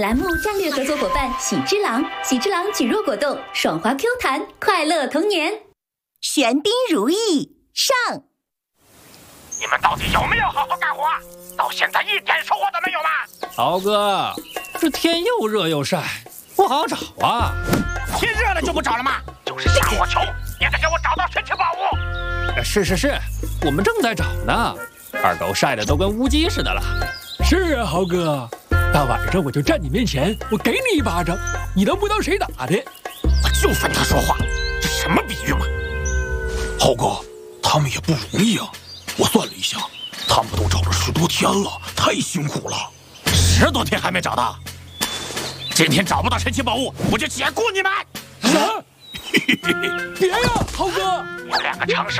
栏目战略合作伙伴喜之郎，喜之郎举弱果冻，爽滑 Q 弹，快乐童年。 玄彬如意上。 你们到底有没有好好干活？到现在一点收获都没有吗？ 豪哥，这天又热又晒，不好找啊。 天热了就不找了吗？就是瞎我求，也得给我找到神奇宝物。 是，我们正在找呢。二狗晒得都跟乌鸡似的了。 是啊，豪哥，大晚上我就站你面前，我给你一巴掌，你都不知道谁打的。 我就烦他说话，这什么比喻嘛？ 豪哥，他们也不容易啊。我算了一下，他们都找了10多天了，太辛苦了。 10多天还没找到？今天找不到神奇宝物，我就解雇你们！ 别呀，豪哥！ 你们2个长手